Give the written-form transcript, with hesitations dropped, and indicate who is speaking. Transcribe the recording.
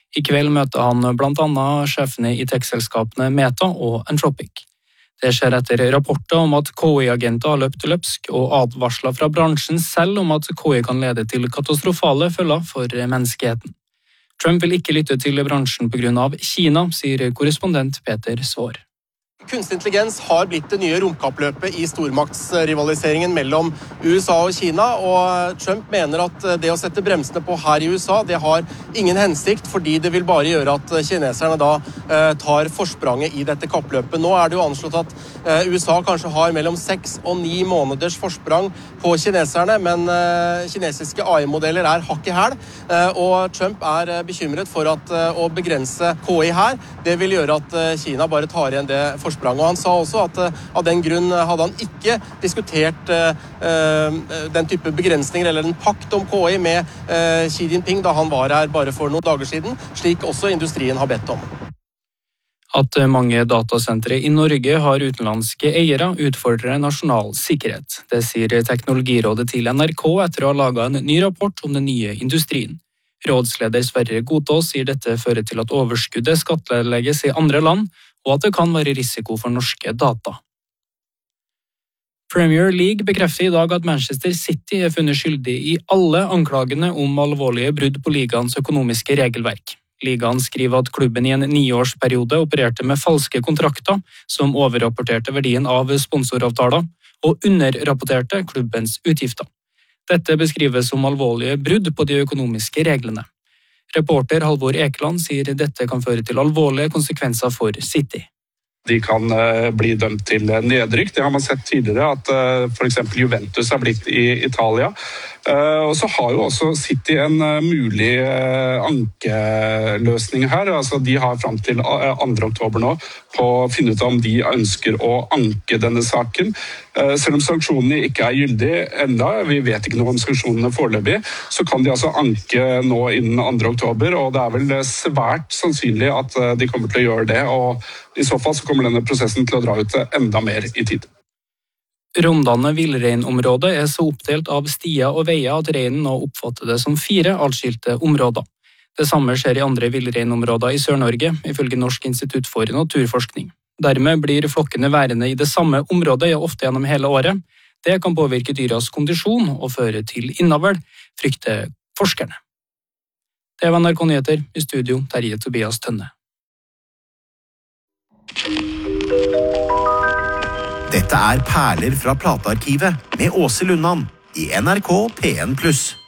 Speaker 1: I kveld møter han blant annet sjefene i tech-selskapene Meta og Anthropic. Det skjer etter rapporter om at KI-agenter har løpt løpsk og advarsler fra bransjen selv om at KI kan lede til katastrofale følger for menneskeheten. Trump vil ikke lytte til bransjen på grunn av Kina, sier korrespondent Peter Svaar.
Speaker 2: Kunstig intelligens har blitt det nye romkappløpet i stormaktsrivaliseringen mellom USA og Kina, og Trump mener at det å sette bremsene på her i USA, det har ingen hensikt, fordi det vil bare gjøre at kineserne da tar forspranget i dette kappløpet. Nå er det jo anslått at USA kanskje har mellom 6 og 9 måneders forsprang på kineserne, men kinesiske AI-modeller er hakk i hæl, og Trump er bekymret for at å begrense KI her, det vil gjøre at Kina bare tar igjen det forsprang. Og han sa også at av den grunn hadde han ikke diskutert den type begrensninger eller en pakt om KI med Xi Jinping da han var her bare for noen dager siden, slik også industrien har bedt om.
Speaker 1: At mange datasentre i Norge har utenlandske eiere utfordrer nasjonal sikkerhet. Det sier Teknologirådet til NRK etter å ha laget en ny rapport om den nye industrien. Rådsleder Sverre Godtås sier dette fører til at overskuddet skattlegges i andre land, og at det kan være risiko for norske data. Premier League bekrefter i dag at Manchester City er funnet skyldig i alle anklagene om alvorlige brudd på ligaens økonomiske regelverk. Ligaen skriver at klubben i en 9-årsperiode opererte med falske kontrakter som overrapporterte verdien av sponsoravtaler og underrapporterte klubbens utgifter. Dette beskrives som alvorlige brudd på de økonomiske reglene. Reporter Halvor Ekeland sier dette kan føre til alvorlige konsekvenser for City.
Speaker 3: De kan bli dømt til nedrykk. Det har man sett tidligere, at for eksempel Juventus har blitt i Italia. Og så har jo også City en mulig ankeløsning her. Altså, de har frem til 2. oktober nå på å finne ut om de ønsker å anke denne saken. Selv om sanksjonene ikke er gyldige enda, vi vet ikke noe om sanksjonene foreløpig, så kan de altså anke nå innen 2. oktober, og det er vel svært sannsynlig at de kommer til å gjøre det, og i så fall så kommer denne prosessen til å dra ut enda mer i tid.
Speaker 1: Rondane villreinområde er så oppdelt av stier og veier at reinen nå oppfatter det som 4 atskilte områder. Det samme skjer i andre villreinområder i Sør-Norge, ifølge Norsk institutt for naturforskning. Dermed blir flokkene værende i det samme området ofte gjennom hele året. Det kan påvirke dyras kondisjon og føre til innavl, frykter forskerne. Det var NRK Nyheter, i studio Terje Tobias Tønne.
Speaker 4: Dette er Perler fra platearkivet med Åse Lundan i NRK P1+.